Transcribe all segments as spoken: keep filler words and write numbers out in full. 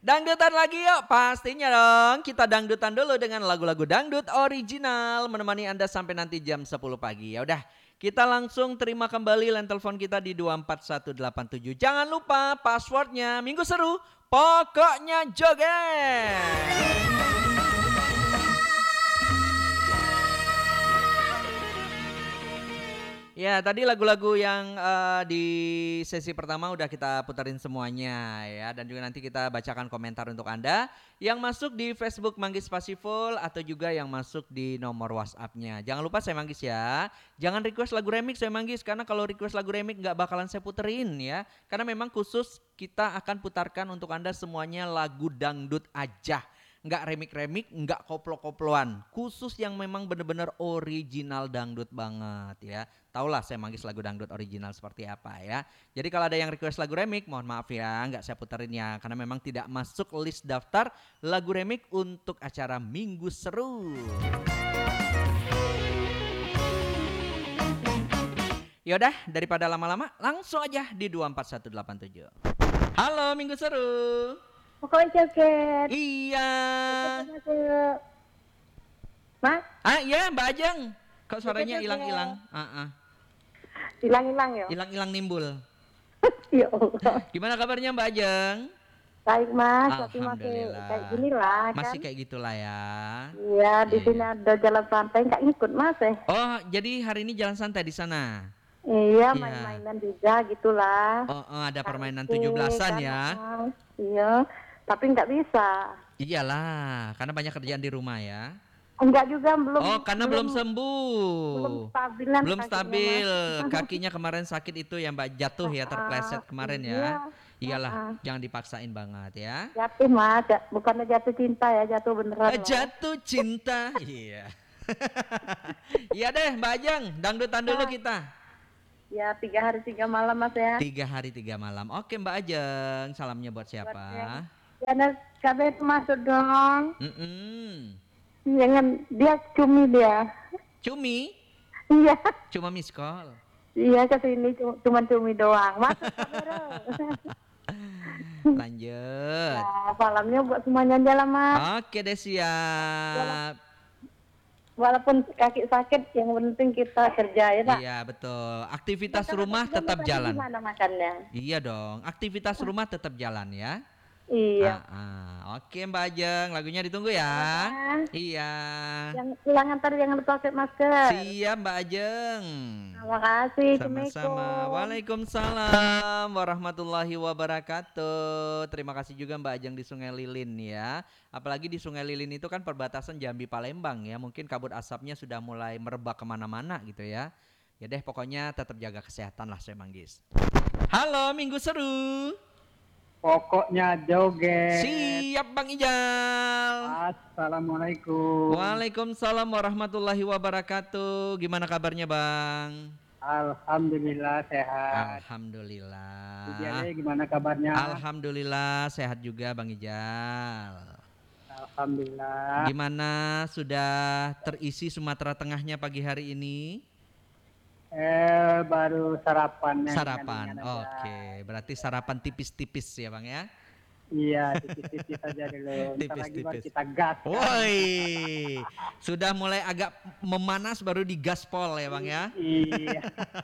Dangdutan lagi yuk, pastinya dong. Kita dangdutan dulu dengan lagu-lagu dangdut original menemani Anda sampai nanti jam sepuluh pagi. Ya udah, kita langsung terima kembali line telepon kita di dua empat satu delapan tujuh. Jangan lupa passwordnya Minggu Seru, pokoknya joget. Ya, tadi lagu-lagu yang uh, di sesi pertama udah kita puterin semuanya ya. Dan juga nanti kita bacakan komentar untuk Anda yang masuk di Facebook Manggis Pasiful atau juga yang masuk di nomor WhatsApp-nya. Jangan lupa saya Manggis ya. Jangan request lagu remix saya Manggis, karena kalau request lagu remix nggak bakalan saya puterin ya. Karena memang khusus kita akan putarkan untuk Anda semuanya lagu dangdut aja. Nggak remik-remik, nggak koplo-koploan. Khusus yang memang benar-benar original dangdut banget ya. Taulah saya manggis lagu dangdut original seperti apa ya. Jadi kalau ada yang request lagu remik, mohon maaf ya, nggak saya puterin ya. Karena memang tidak masuk list daftar lagu remik untuk acara Minggu Seru. Yaudah, daripada lama-lama, langsung aja di dua empat satu delapan tujuh. Halo Minggu Seru. Pokoknya joget. Iya. Mas? Ah iya Mbak Ajeng. Kok suaranya hilang-hilang? Uh-uh. Hilang-hilang ya? Hilang-hilang nimbul. Ya Allah. Gimana kabarnya Mbak Ajeng? Baik Mas, tapi masih Alhamdulillah. kayak gini lah kan. Masih kayak gitulah ya. Iya, di Iya, sini iya. ada jalan santai, nggak ngikut Mas eh. Oh, jadi hari ini jalan santai di sana? Iya, Iya. main-mainan juga gitulah. Oh, oh ada permainan Cantik, tujuh belasan kan, ya? Mas. Iya, tapi nggak bisa. Iyalah, karena banyak kerjaan di rumah ya. Enggak juga, belum. Oh, karena belum, belum sembuh. Belum stabilan. Belum kakinya, stabil. Mas. Kakinya kemarin sakit itu ya Mbak, jatuh ya, terpleset kemarin ya. Iya. Iyalah, Uh-uh. jangan dipaksain banget ya. Jatuh Mas, ja- bukannya jatuh cinta ya, jatuh beneran. Eh, jatuh cinta. Iya. Iya deh Mbak Ajeng, dangdutan dulu kita. Ya, tiga hari tiga malam Mas ya. Tiga hari tiga malam. Oke Mbak Ajeng, salamnya buat siapa? Ya, ada kabar masuk dong. Mm-mm. Jangan, dia cumi dia. Cumi? Iya. Cuma miss call. Iya, kesini cuma cumi doang. Masuk kamera. Lanjut. Nah, salamnya buat semuanya aja lah Mas. Oke deh, siap. Walaupun kaki sakit, yang penting kita kerja ya Pak. Iya betul. Aktivitas Kita rumah makan tetap tadi jalan. Gimana makannya? Iya dong. Aktivitas rumah tetap jalan ya. Iya. Ah, ah. Oke Mbak Ajeng, lagunya ditunggu ya. Ya. Iya. Yang pulang antar jangan lupa pakai masker. Siap Mbak Ajeng. Terima kasih. Sama-sama. Waalaikumsalam warahmatullahi wabarakatuh. Terima kasih juga Mbak Ajeng di Sungai Lilin ya. Apalagi di Sungai Lilin itu kan perbatasan Jambi Palembang ya. Mungkin kabut asapnya sudah mulai merebak kemana-mana gitu ya. Ya deh, pokoknya tetap jaga kesehatan lah saya Manggis. Halo Minggu Seru. Pokoknya joget. Siap Bang Ijal. Assalamualaikum. Waalaikumsalam warahmatullahi wabarakatuh. Gimana kabarnya Bang? Alhamdulillah sehat. Alhamdulillah. Idiale gimana kabarnya? Alhamdulillah sehat juga Bang Ijal. Alhamdulillah. Gimana, sudah terisi Sumatera Tengahnya pagi hari ini? Eh baru sarapan. Sarapan, oke. Berarti sarapan tipis-tipis ya Bang ya? Iya, tipis-tipis aja dulu. Ntar lagi baru kita gas. Kan? Woi, sudah mulai agak memanas baru digaspol ya Bang ya? Iya.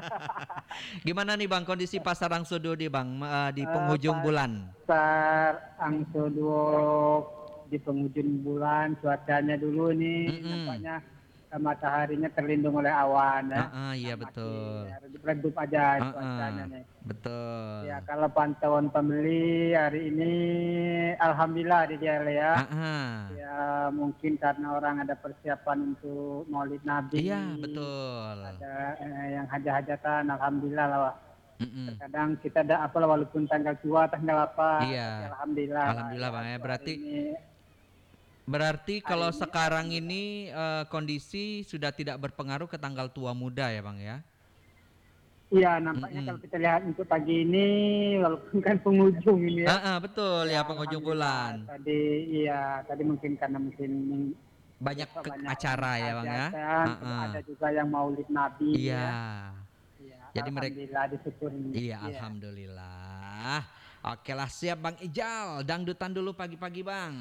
Gimana nih Bang kondisi pasar Angsudu di Bang uh, di penghujung uh, bulan? Pasar Angsudu di penghujung bulan, cuacanya dulu nih, mm-hmm. nampaknya mataharinya terlindung oleh awan ya. Uh-uh, iya betul. Redup aja uh-uh, cuacanya nih. Betul. Ya kalau pantauan pembeli hari ini, alhamdulillah di dia ya. Uh-uh. Ya mungkin karena orang ada persiapan untuk Maulid Nabi. Iya betul. Ada eh, yang hajat-hajatan, alhamdulillah lah. Mm-mm. Kadang kita ada apa walaupun tanggal dua, tanggal apa. Iya. Alhamdulillah. Alhamdulillah Bang ya. Berarti. Ini, Berarti kalau sekarang ini uh, kondisi sudah tidak berpengaruh ke tanggal tua muda ya Bang ya? Iya nampaknya mm-hmm. kalau kita lihat untuk pagi ini walaupun kan penghujung ini ya. Ah, ah, betul ya, ya penghujung bulan. Tadi iya tadi mungkin karena mungkin banyak, ke- banyak acara ya Bang ya. Ah, ah. Ada juga yang Maulid Nabi. Iya. Ya. Ya, jadi mereka alhamdulillah disyukuri. Iya, ya. Alhamdulillah. Oke lah, siap Bang Ijal. Dangdutan dulu pagi-pagi Bang.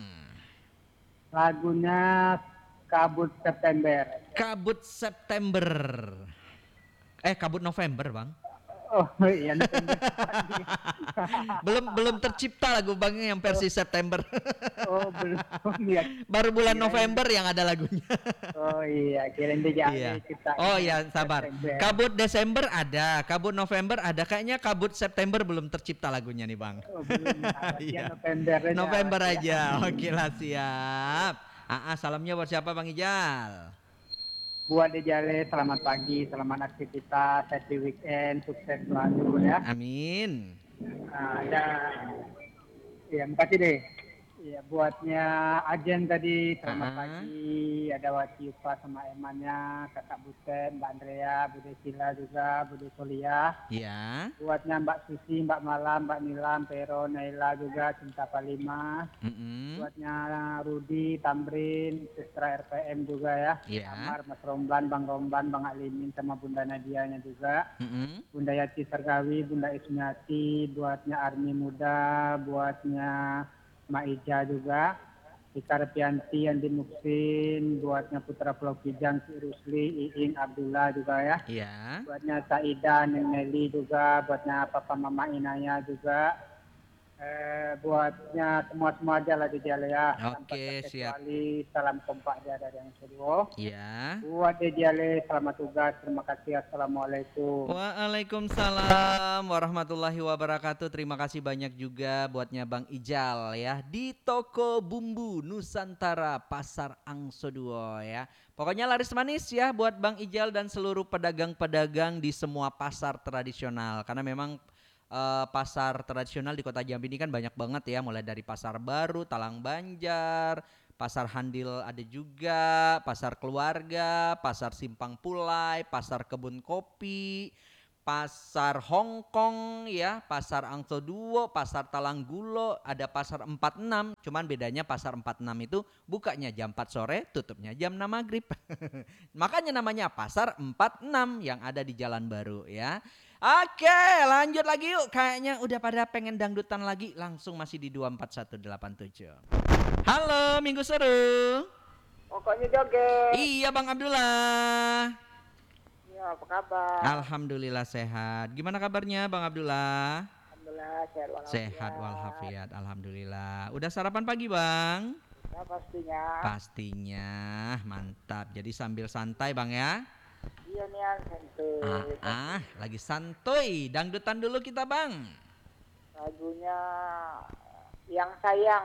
Lagunya Kabut September. Kabut September. Eh, kabut November Bang. Oh iya, November. belum belum tercipta lagu Bang yang versi September. Oh belum ya. Baru bulan Kirain- November yang ada lagunya. Oh iya, kirain dia Iya. jadi kita. Oh ya, sabar. September. Kabut Desember ada, kabut November ada. Kayaknya kabut September belum tercipta lagunya nih Bang. Oh, belum. Iya. November aja. November aja. Oke lah, siap. Ah, ah, salamnya buat siapa Bang Ijal? Buat Dejale, selamat pagi, selamat aktivitas, happy weekend, sukses selalu ya. Amin. Nah, ada, ya makasih deh. Ya buatnya Ajen tadi, selamat Ah. pagi. Ada Wati Upa sama emannya, Kakak Butet, Mbak Andrea, Bude Sila juga, Bude Solia. Ya. Buatnya Mbak Susi, Mbak Malam, Mbak Nilam, Pero, Naila juga, Cinta Palima. Mm-mm. Buatnya Rudi, Tamrin, Sestra R P M juga ya. Iya. Amar, Mas Romban, Bang Romban, Bang Alimin sama Bunda Nadianya juga. Mm-mm. Bunda Yati Sargawi, Bunda Ismiati, buatnya Army Muda, buatnya Maija juga. Ika Repianti, Andi Muksin, buatnya Putra Pulau Kijang, Si Rusli, Iing, Abdullah juga ya. Ya. Buatnya Saida, Neng Nelly juga, buatnya Papa Mama Inaya juga. Eh, buatnya semua-semua aja lah di Jale ya. Tanpa Oke, siap. terkecuali, salam kompak dia dari yang studio. Ya. Buat di Jale, selamat tugas. Terima kasih. Assalamualaikum. Waalaikumsalam warahmatullahi wabarakatuh. Terima kasih banyak juga buatnya Bang Ijal ya di Toko Bumbu Nusantara Pasar Angsoduo ya. Pokoknya laris manis ya buat Bang Ijal dan seluruh pedagang-pedagang di semua pasar tradisional. Karena memang eh, pasar tradisional di Kota Jambi ini kan banyak banget ya, mulai dari Pasar Baru, Talang Banjar, Pasar Handil ada juga, Pasar Keluarga, Pasar Simpang Pulai, Pasar Kebun Kopi, Pasar Hongkong ya, Pasar Angso Duo, Pasar Talang Gulo, ada Pasar empat puluh enam. Cuman bedanya Pasar empat puluh enam itu bukanya jam empat sore, tutupnya jam enam maghrib. Makanya namanya Pasar empat puluh enam yang ada di Jalan Baru ya. Oke, lanjut lagi yuk. Kayaknya udah pada pengen dangdutan lagi, langsung masih di dua empat satu delapan tujuh. Halo, Minggu Seru. Pokoknya joget. Iya Bang Abdullah. Ya, apa kabar? Alhamdulillah sehat. Gimana kabarnya Bang Abdullah? Alhamdulillah sehat walafiat. Sehat walafiat, alhamdulillah. Udah sarapan pagi Bang? Ya, pastinya. Pastinya, mantap. Jadi sambil santai Bang ya? Iya nih yang santuy. Ah, ah, lagi santuy. Dangdutan dulu kita Bang. Lagunya yang sayang,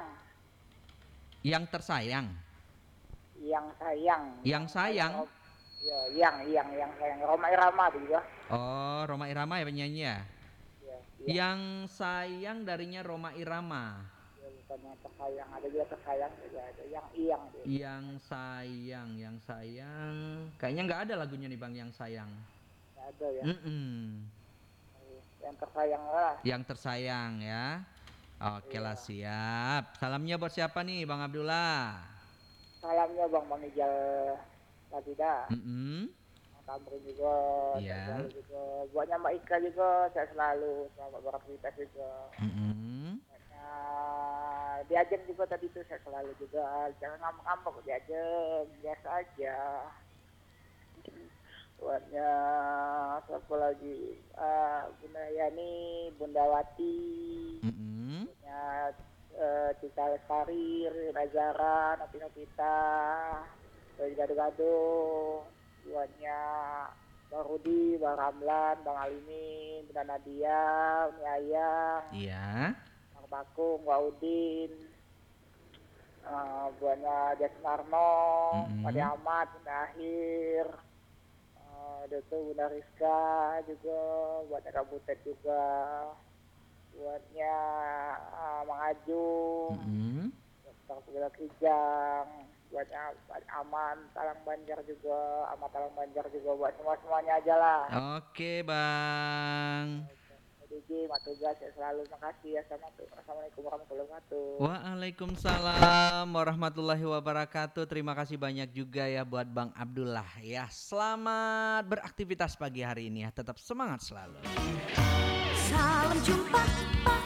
Yang tersayang. yang sayang. Yang sayang. Ya, yang yang yang sayang. Roma Irama juga. Oh, Roma Irama ya penyanyi ya? Ya, ya, Yang sayang darinya Roma Irama. ya, bukannya tersayang, ada juga tersayang juga ada. Yang iyang dia. Yang sayang, yang sayang. Kayaknya nggak ada lagunya nih Bang yang sayang. Nggak ada ya. Mm-mm. Yang tersayang lah. Yang tersayang ya. Oke lah siap. Salamnya buat siapa nih Bang Abdullah? Salamnya Bang Bang Ijal Latida. Mm-mm. Tamrin juga, Iya. sehat selalu juga. Buatnya Mbak Ika juga, sehat selalu, selamat beraktivitas juga. Mm-mm. Nah, diajem juga tadi tuh sehat selalu juga, jangan ngambek-ngambek diajem, biasa aja. Buatnya siapa lagi? Uh, Bunda Yani, Bunda Wati, Mm-mm. punya uh, Cita Lestari, Nazara, Nati Nopita, dari gado-gado. Buatnya Bang Rudi, Bang Ramlan, Bang Alimin, Bunda Nadia, Umi Ayang, Iya. Bang Bakung, Bang Udin, uh, buatnya Jasmarno, Mm-mm. Pak Ahmad, Bunda Akhir, uh, ada tuh Bunda Rizka juga, buatnya Kak Butet juga, buatnya uh, Mang Ajung, Mm-mm. Bang Pugila Kijang, buatnya Pak Aman, Talang Banjar juga, Amat Talang Banjar juga, buat semua-semuanya aja lah. Oke Bang. D J, Matugas, ya selalu makasih ya. Assalamualaikum warahmatullahi wabarakatuh. Waalaikumsalam warahmatullahi wabarakatuh. Terima kasih banyak juga ya buat Bang Abdullah ya. Selamat beraktivitas pagi hari ini ya. Tetap semangat selalu. Salam jumpa, pak, pak,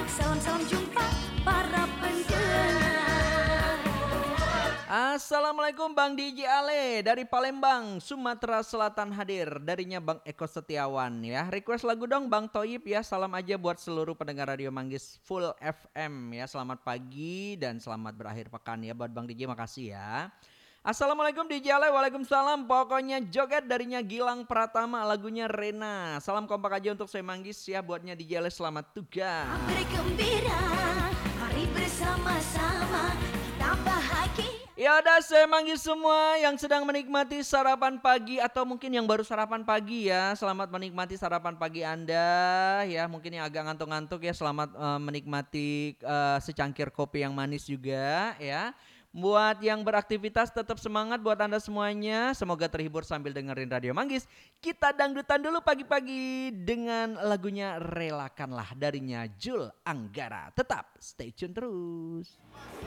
Salam-salam jumpa para pendengar. Assalamualaikum Bang Diji Ale dari Palembang, Sumatera Selatan hadir. Darinya Bang Eko Setiawan ya. Request lagu dong Bang Toyib ya. Salam aja buat seluruh pendengar Radio Manggis Full F M ya. Selamat pagi dan selamat berakhir pekan ya buat Bang Diji, makasih ya. Assalamualaikum D J Ale, waalaikumsalam. Pokoknya joget darinya Gilang Pratama, lagunya Rena. Salam kompak aja untuk saya Manggis ya, buatnya D J Ale, selamat tugas. Bergembira, mari bersama-sama kita bahagia. Ya udah, saya Manggis semua yang sedang menikmati sarapan pagi atau mungkin yang baru sarapan pagi ya. Selamat menikmati sarapan pagi Anda ya. Mungkin yang agak ngantuk-ngantuk ya, selamat uh, menikmati uh, secangkir kopi yang manis juga ya. Buat yang beraktivitas tetap semangat buat Anda semuanya. Semoga terhibur sambil dengerin Radio Manggis. Kita dangdutan dulu pagi-pagi dengan lagunya Relakanlah darinya Jul Anggara. Tetap stay tune terus.